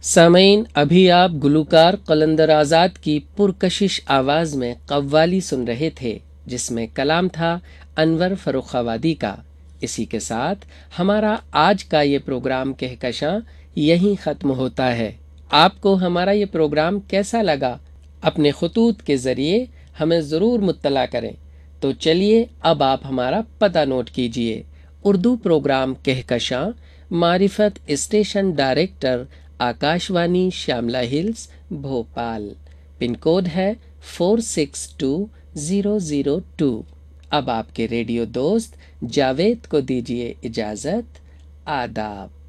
सामईन, अभी आप गुलूकार कलंदर आज़ाद की पुरकशिश आवाज़ में कव्वाली सुन रहे थे, जिसमें कलाम था अनवर फर्रुखाबादी का। इसी के साथ हमारा आज का ये प्रोग्राम कहकशां यहीं ख़त्म होता है। आपको हमारा ये प्रोग्राम कैसा लगा? अपने खतूत के ज़रिए हमें ज़रूर मुत्तला करें। तो चलिए अब आप हमारा पता नोट कीजिए। Urdu programme Kahkashan, मारिफत station director, Akashvani Shyamala hills, Bhopal. Pin code है 462002। अब आपके रेडियो दोस्त जावेद को दीजिए इजाज़त। आदाब।